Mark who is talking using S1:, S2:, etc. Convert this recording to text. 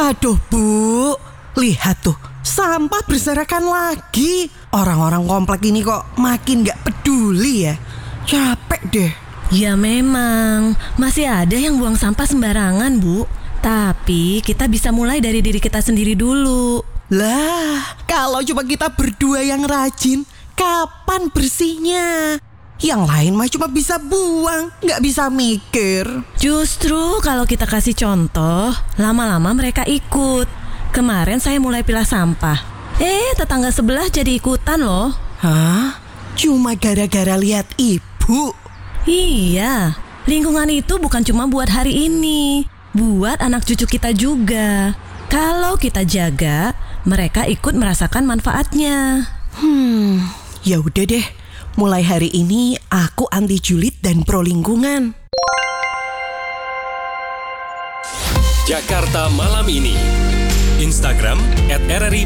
S1: Aduh Bu, lihat tuh, sampah berserakan lagi. Orang-orang komplek ini kok makin gak peduli ya. Capek deh.
S2: Ya memang, masih ada yang buang sampah sembarangan, Bu. Tapi kita bisa mulai dari diri kita sendiri dulu.
S1: Lah, kalau cuma kita berdua yang rajin, kapan bersihnya? Yang lain mah cuma bisa buang, gak bisa mikir.
S2: Justru kalau kita kasih contoh, lama-lama mereka ikut. Kemarin saya mulai pilah sampah. Tetangga sebelah jadi ikutan loh.
S1: Hah? Cuma gara-gara lihat ibu?
S2: Iya, lingkungan itu bukan cuma buat hari ini, buat anak cucu kita juga. Kalau kita jaga, mereka ikut merasakan manfaatnya.
S1: Ya udah deh. Mulai hari ini aku anti julid dan pro lingkungan.
S3: Jakarta Malam Ini. Instagram @RRI